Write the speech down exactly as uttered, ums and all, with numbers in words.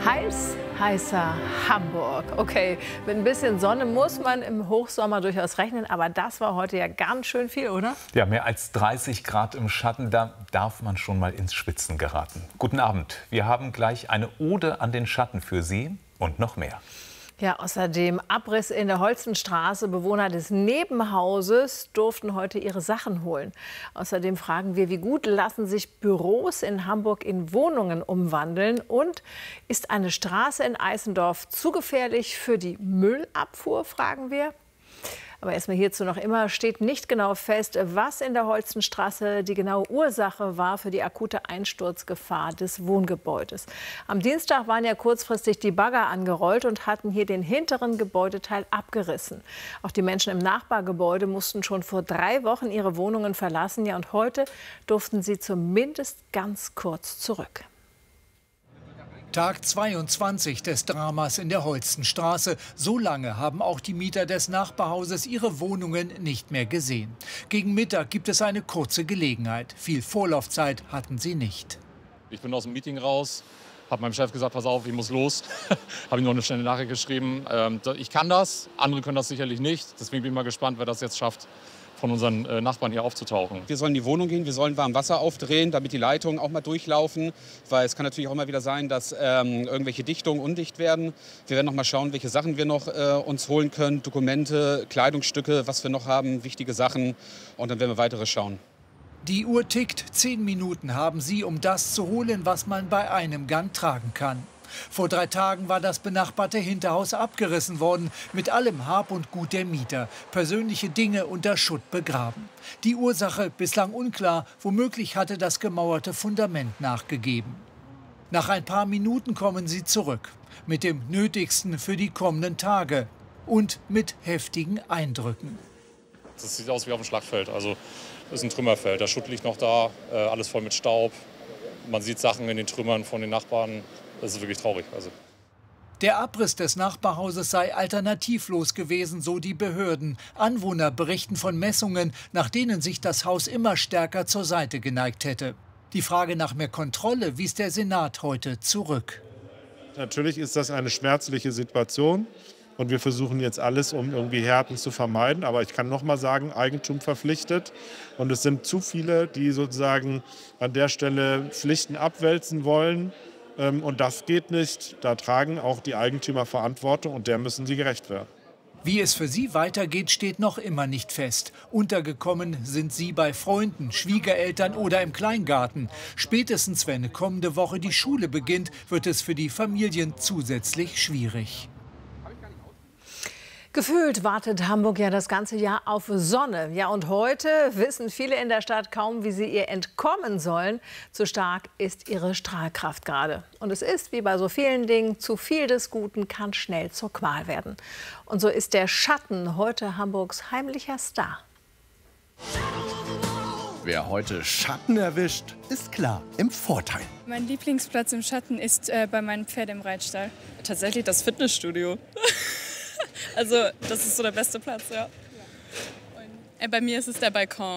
Heiß, heißer Hamburg. Okay, mit ein bisschen Sonne muss man im Hochsommer durchaus rechnen, aber das war heute ja ganz schön viel, oder? Ja, mehr als dreißig Grad im Schatten, da darf man schon mal ins Schwitzen geraten. Guten Abend, wir haben gleich eine Ode an den Schatten für Sie und noch mehr. Ja, außerdem Abriss in der Holzenstraße. Bewohner des Nebenhauses durften heute ihre Sachen holen. Außerdem fragen wir, wie gut lassen sich Büros in Hamburg in Wohnungen umwandeln? Und ist eine Straße in Eisendorf zu gefährlich für die Müllabfuhr, fragen wir. Aber erstmal hierzu noch immer steht nicht genau fest, was in der Holzenstraße die genaue Ursache war für die akute Einsturzgefahr des Wohngebäudes. Am Dienstag waren ja kurzfristig die Bagger angerollt und hatten hier den hinteren Gebäudeteil abgerissen. Auch die Menschen im Nachbargebäude mussten schon vor drei Wochen ihre Wohnungen verlassen. Ja, und heute durften sie zumindest ganz kurz zurück. Tag zweiundzwanzig des Dramas in der Holzenstraße. So lange haben auch die Mieter des Nachbarhauses ihre Wohnungen nicht mehr gesehen. Gegen Mittag gibt es eine kurze Gelegenheit. Viel Vorlaufzeit hatten sie nicht. Ich bin aus dem Meeting raus, habe meinem Chef gesagt, pass auf, ich muss los. Habe ihm noch eine schnelle Nachricht geschrieben. Ähm, ich kann das, andere können das sicherlich nicht. Deswegen bin ich mal gespannt, wer das jetzt schafft, von unseren äh, Nachbarn hier aufzutauchen. Wir sollen in die Wohnung gehen, wir sollen warm Wasser aufdrehen, damit die Leitungen auch mal durchlaufen. Weil es kann natürlich auch mal wieder sein, dass ähm, irgendwelche Dichtungen undicht werden. Wir werden noch mal schauen, welche Sachen wir noch äh, uns holen können. Dokumente, Kleidungsstücke, was wir noch haben, wichtige Sachen. Und dann werden wir weitere schauen. Die Uhr tickt. Zehn Minuten haben sie, um das zu holen, was man bei einem Gang tragen kann. Vor drei Tagen war das benachbarte Hinterhaus abgerissen worden, mit allem Hab und Gut der Mieter. Persönliche Dinge unter Schutt begraben. Die Ursache bislang unklar. Womöglich hatte das gemauerte Fundament nachgegeben. Nach ein paar Minuten kommen sie zurück. Mit dem Nötigsten für die kommenden Tage. Und mit heftigen Eindrücken. Das sieht aus wie auf dem Schlachtfeld. Also, das ist ein Trümmerfeld. Der Schutt liegt noch da, äh, alles voll mit Staub. Man sieht Sachen in den Trümmern von den Nachbarn. Das ist wirklich traurig. Also. Der Abriss des Nachbarhauses sei alternativlos gewesen, so die Behörden. Anwohner berichten von Messungen, nach denen sich das Haus immer stärker zur Seite geneigt hätte. Die Frage nach mehr Kontrolle wies der Senat heute zurück. Natürlich ist das eine schmerzliche Situation. Und wir versuchen jetzt alles, um irgendwie Härten zu vermeiden. Aber ich kann noch mal sagen, Eigentum verpflichtet. Und es sind zu viele, die sozusagen an der Stelle Pflichten abwälzen wollen. Und das geht nicht. Da tragen auch die Eigentümer Verantwortung und der müssen sie gerecht werden. Wie es für sie weitergeht, steht noch immer nicht fest. Untergekommen sind sie bei Freunden, Schwiegereltern oder im Kleingarten. Spätestens wenn kommende Woche die Schule beginnt, wird es für die Familien zusätzlich schwierig. Gefühlt wartet Hamburg ja das ganze Jahr auf Sonne. Ja, und heute wissen viele in der Stadt kaum, wie sie ihr entkommen sollen. Zu stark ist ihre Strahlkraft gerade. Und es ist, wie bei so vielen Dingen, zu viel des Guten kann schnell zur Qual werden. Und so ist der Schatten heute Hamburgs heimlicher Star. Wer heute Schatten erwischt, ist klar im Vorteil. Mein Lieblingsplatz im Schatten ist äh, bei meinem Pferd im Reitstall. Tatsächlich das Fitnessstudio. Also das ist so der beste Platz, ja. Und, äh, bei mir ist es der Balkon.